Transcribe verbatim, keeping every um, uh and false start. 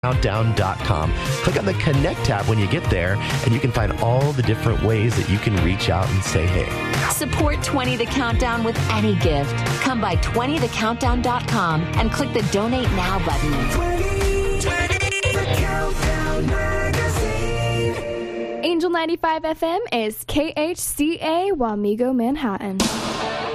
countdown dot com. Click on the Connect tab when you get there, and you can find all the different ways that you can reach out and say hey. Support twenty The Countdown with any gift. Come by twenty the countdown dot com and click the Donate Now button. twenty, twenty, The Countdown Magazine. Angel ninety-five F M is K H C A Wamego, Manhattan.